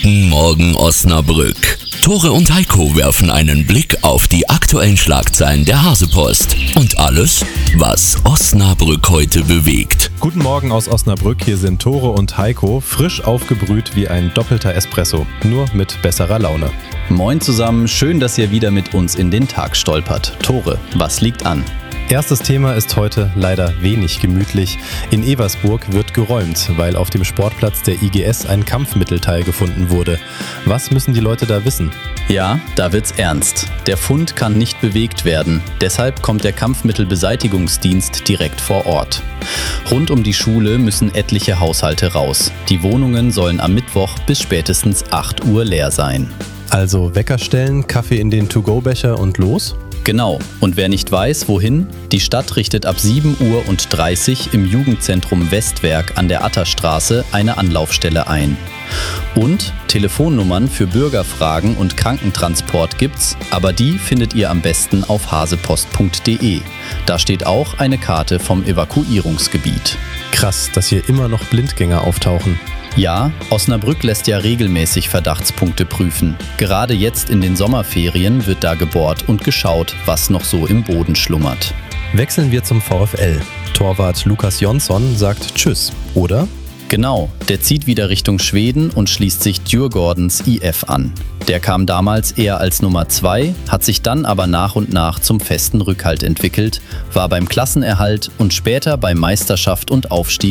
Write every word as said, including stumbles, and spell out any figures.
Guten Morgen Osnabrück. Tore und Heiko werfen einen Blick auf die aktuellen Schlagzeilen der Hasepost und alles, was Osnabrück heute bewegt. Guten Morgen aus Osnabrück, hier sind Tore und Heiko, frisch aufgebrüht wie ein doppelter Espresso, nur mit besserer Laune. Moin zusammen, schön, dass ihr wieder mit uns in den Tag stolpert. Tore, was liegt an? Erstes Thema ist heute leider wenig gemütlich. In Eversburg wird geräumt, weil auf dem Sportplatz der I G S ein Kampfmittelteil gefunden wurde. Was müssen die Leute da wissen? Ja, da wird's ernst. Der Fund kann nicht bewegt werden. Deshalb kommt der Kampfmittelbeseitigungsdienst direkt vor Ort. Rund um die Schule müssen etliche Haushalte raus. Die Wohnungen sollen am Mittwoch bis spätestens acht Uhr leer sein. Also Wecker stellen, Kaffee in den To-Go-Becher und los? Genau. Und wer nicht weiß, wohin? Die Stadt richtet ab sieben Uhr dreißig im Jugendzentrum Westwerk an der Atterstraße eine Anlaufstelle ein. Und Telefonnummern für Bürgerfragen und Krankentransport gibt's, aber die findet ihr am besten auf hasepost punkt de. Da steht auch eine Karte vom Evakuierungsgebiet. Krass, dass hier immer noch Blindgänger auftauchen. Ja, Osnabrück lässt ja regelmäßig Verdachtspunkte prüfen. Gerade jetzt in den Sommerferien wird da gebohrt und geschaut, was noch so im Boden schlummert. Wechseln wir zum VfL. Torwart Lukas Jonsson sagt Tschüss, oder? Genau, der zieht wieder Richtung Schweden und schließt sich Djurgårdens I F an. Der kam damals eher als Nummer zwei, hat sich dann aber nach und nach zum festen Rückhalt entwickelt, war beim Klassenerhalt und später bei Meisterschaft und Aufstieg